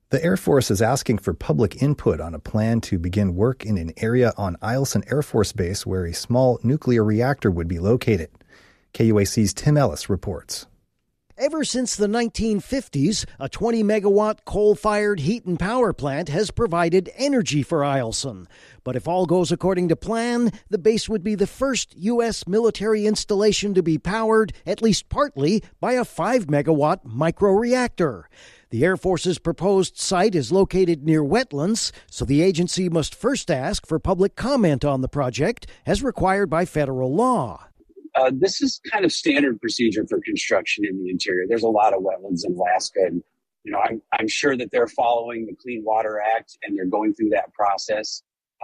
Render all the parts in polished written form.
The Air Force is asking for public input on a plan to begin work in an area on Eielson Air Force Base where a small nuclear reactor would be located. KUAC's Tim Ellis reports. Ever since the 1950s, a 20-megawatt coal-fired heat and power plant has provided energy for Eielson. But if all goes according to plan, the base would be the first U.S. military installation to be powered, at least partly, by a 5-megawatt microreactor. The Air Force's proposed site is located near wetlands, so the agency must first ask for public comment on the project, as required by federal law. This is kind of standard procedure for construction in the interior. There's a lot of wetlands in Alaska, and I'm sure that they're following the Clean Water Act and they're going through that process.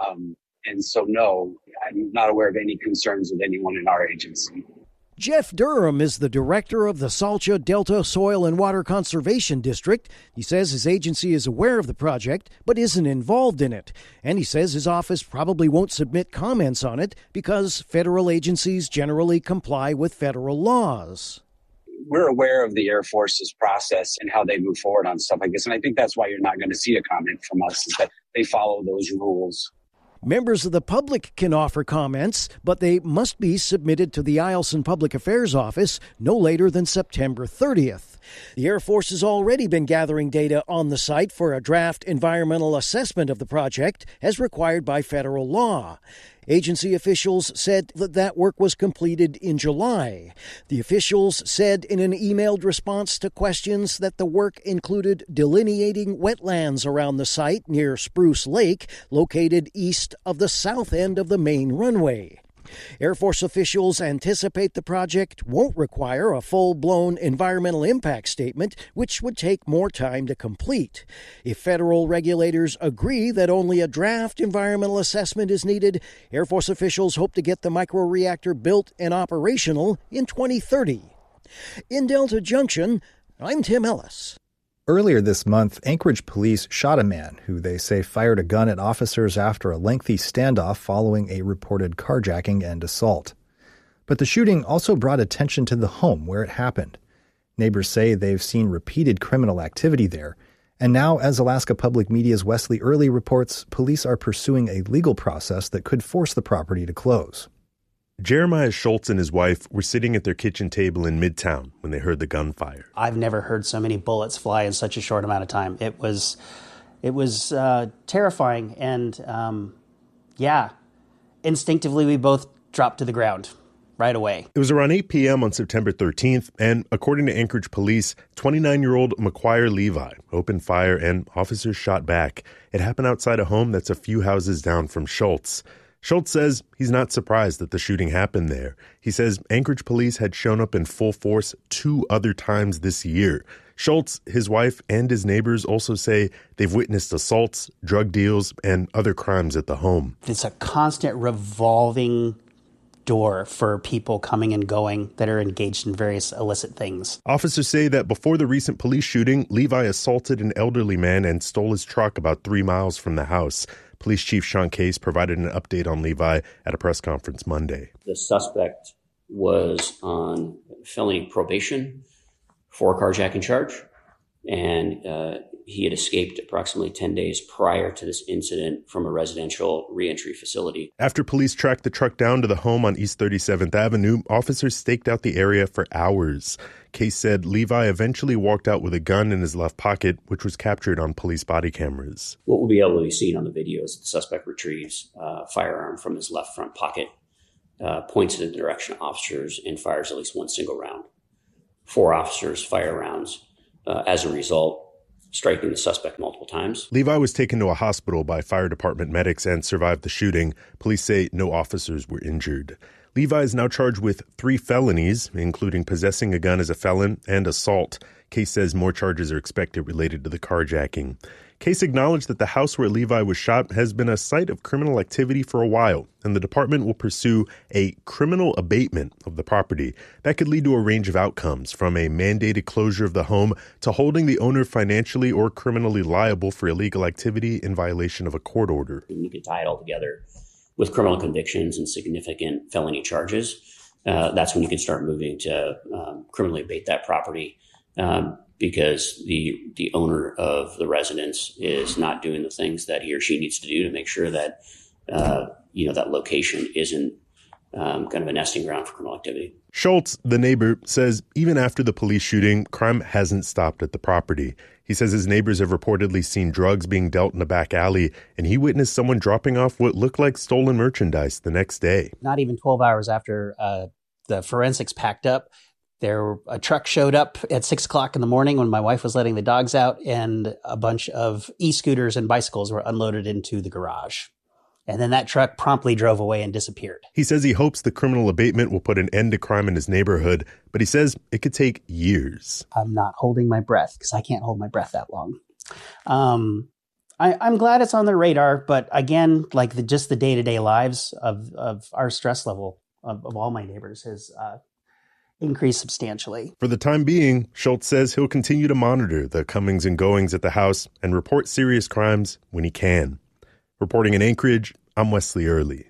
And so, no, I'm not aware of any concerns with anyone in our agency. Jeff Durham is the director of the Salcha Delta Soil and Water Conservation District. He says his agency is aware of the project, but isn't involved in it. And he says his office probably won't submit comments on it because federal agencies generally comply with federal laws. We're aware of the Air Force's process and how they move forward on stuff like this. And I think that's why you're not going to see a comment from us, is that they follow those rules. Members of the public can offer comments, but they must be submitted to the Eielson Public Affairs Office no later than September 30th. The Air Force has already been gathering data on the site for a draft environmental assessment of the project, as required by federal law. Agency officials said that work was completed in July. The officials said in an emailed response to questions that the work included delineating wetlands around the site near Spruce Lake, located east of the south end of the main runway. Air Force officials anticipate the project won't require a full-blown environmental impact statement, which would take more time to complete. If federal regulators agree that only a draft environmental assessment is needed, Air Force officials hope to get the microreactor built and operational in 2030. In Delta Junction, I'm Tim Ellis. Earlier this month, Anchorage police shot a man who they say fired a gun at officers after a lengthy standoff following a reported carjacking and assault. But the shooting also brought attention to the home where it happened. Neighbors say they've seen repeated criminal activity there. And now, as Alaska Public Media's Wesley Early reports, police are pursuing a legal process that could force the property to close. Jeremiah Schultz and his wife were sitting at their kitchen table in Midtown when they heard the gunfire. I've never heard so many bullets fly in such a short amount of time. It was terrifying, and instinctively we both dropped to the ground right away. It was around 8 p.m. on September 13th, and according to Anchorage police, 29-year-old McQuire Levi opened fire and officers shot back. It happened outside a home that's a few houses down from Schultz. Schultz says he's not surprised that the shooting happened there. He says Anchorage police had shown up in full force 2 other times this year. Schultz, his wife, and his neighbors also say they've witnessed assaults, drug deals, and other crimes at the home. It's a constant revolving door for people coming and going that are engaged in various illicit things. Officers say that before the recent police shooting, Levi assaulted an elderly man and stole his truck about 3 miles from the house. Police Chief Sean Case provided an update on Levi at a press conference Monday. The suspect was on felony probation for a carjacking charge, and he had escaped approximately 10 days prior to this incident from a residential reentry facility. After police tracked the truck down to the home on East 37th Avenue, officers staked out the area for hours. Case said Levi eventually walked out with a gun in his left pocket, which was captured on police body cameras. What will be able to be seen on the video is the suspect retrieves a firearm from his left front pocket, points it in the direction of officers, and fires at least one single round. 4 officers fire rounds. As a result, striking the suspect multiple times. Levi was taken to a hospital by fire department medics and survived the shooting. Police say no officers were injured. Levi is now charged with 3 felonies, including possessing a gun as a felon and assault. Case says more charges are expected related to the carjacking. Case acknowledged that the house where Levi was shot has been a site of criminal activity for a while, and the department will pursue a criminal abatement of the property. That could lead to a range of outcomes, from a mandated closure of the home to holding the owner financially or criminally liable for illegal activity in violation of a court order. And you could tie it all together with criminal convictions and significant felony charges. That's when you can start moving to criminally abate that property. because the owner of the residence is not doing the things that he or she needs to do to make sure that that location isn't kind of a nesting ground for criminal activity. Schultz, the neighbor, says even after the police shooting, crime hasn't stopped at the property. He says his neighbors have reportedly seen drugs being dealt in a back alley, and he witnessed someone dropping off what looked like stolen merchandise the next day. Not even 12 hours after the forensics packed up, a truck showed up at 6 o'clock in the morning when my wife was letting the dogs out, and a bunch of e-scooters and bicycles were unloaded into the garage. And then that truck promptly drove away and disappeared. He says he hopes the criminal abatement will put an end to crime in his neighborhood, but he says it could take years. I'm not holding my breath because I can't hold my breath that long. I'm glad it's on the radar, but again, like just the day-to-day lives of our stress level of all my neighbors has increased substantially. For the time being, Schultz says he'll continue to monitor the comings and goings at the house and report serious crimes when he can. Reporting in Anchorage, I'm Wesley Early.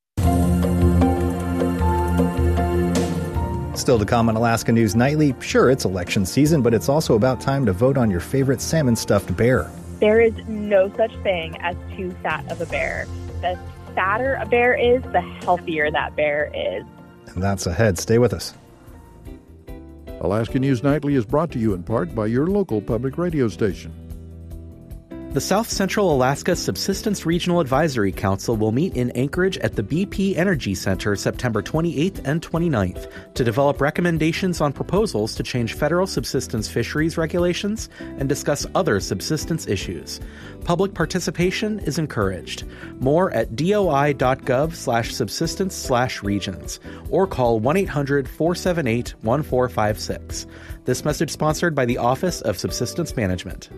Still to come on Alaska News Nightly, sure, it's election season, but it's also about time to vote on your favorite salmon-stuffed bear. There is no such thing as too fat of a bear. The fatter a bear is, the healthier that bear is. And that's ahead. Stay with us. Alaska News Nightly is brought to you in part by your local public radio station. The South Central Alaska Subsistence Regional Advisory Council will meet in Anchorage at the BP Energy Center September 28th and 29th to develop recommendations on proposals to change federal subsistence fisheries regulations and discuss other subsistence issues. Public participation is encouraged. More at doi.gov/subsistence/regions or call 1-800-478-1456. This message sponsored by the Office of Subsistence Management.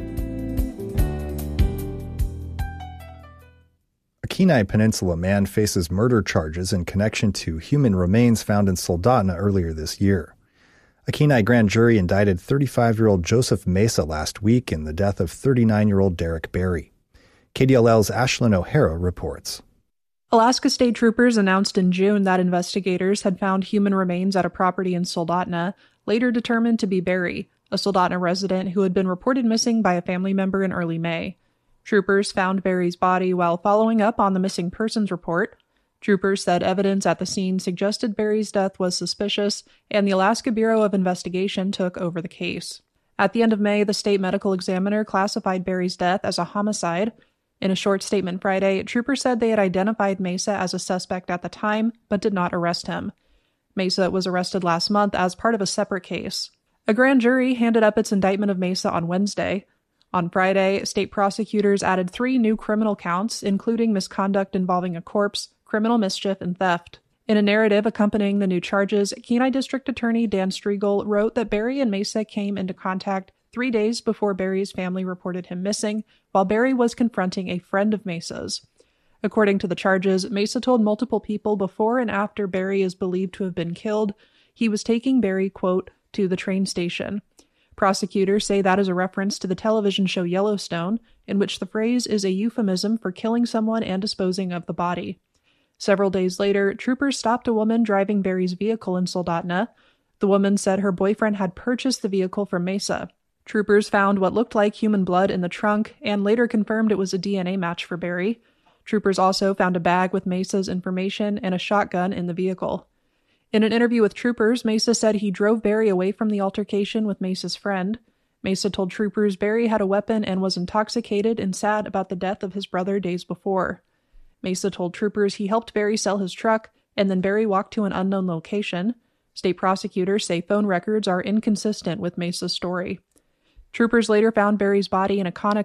A Kenai Peninsula man faces murder charges in connection to human remains found in Soldotna earlier this year. A Kenai grand jury indicted 35-year-old Joseph Mesa last week in the death of 39-year-old Derek Berry. KDLL's Ashlyn O'Hara reports. Alaska State Troopers announced in June that investigators had found human remains at a property in Soldotna, later determined to be Berry, a Soldotna resident who had been reported missing by a family member in early May. Troopers found Berry's body while following up on the missing persons report. Troopers said evidence at the scene suggested Berry's death was suspicious, and the Alaska Bureau of Investigation took over the case. At the end of May, the state medical examiner classified Berry's death as a homicide. In a short statement Friday, troopers said they had identified Mesa as a suspect at the time, but did not arrest him. Mesa was arrested last month as part of a separate case. A grand jury handed up its indictment of Mesa on Wednesday. On Friday, state prosecutors added 3 new criminal counts, including misconduct involving a corpse, criminal mischief, and theft. In a narrative accompanying the new charges, Kenai District Attorney Dan Striegel wrote that Berry and Mesa came into contact 3 days before Berry's family reported him missing, while Berry was confronting a friend of Mesa's. According to the charges, Mesa told multiple people before and after Berry is believed to have been killed, he was taking Berry, quote, to the train station. Prosecutors say that is a reference to the television show Yellowstone, in which the phrase is a euphemism for killing someone and disposing of the body. Several days later, troopers stopped a woman driving Berry's vehicle in Soldotna. The woman said her boyfriend had purchased the vehicle from Mesa. Troopers found what looked like human blood in the trunk and later confirmed it was a DNA match for Berry. Troopers also found a bag with Mesa's information and a shotgun in the vehicle. In an interview with troopers, Mesa said he drove Berry away from the altercation with Mesa's friend. Mesa told troopers Berry had a weapon and was intoxicated and sad about the death of his brother days before. Mesa told troopers he helped Berry sell his truck, and then Berry walked to an unknown location. State prosecutors say phone records are inconsistent with Mesa's story. Troopers later found Berry's body in a Conex